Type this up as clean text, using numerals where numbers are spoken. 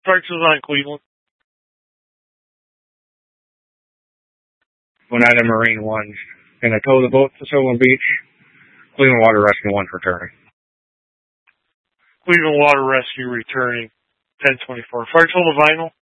Parks is on Cleveland. Oneida Marine 1. Can I tow the boat to Sylvan Beach? Cleveland Water Rescue 1 returning. Cleveland Water Rescue returning. 1024. Parks on the vinyl.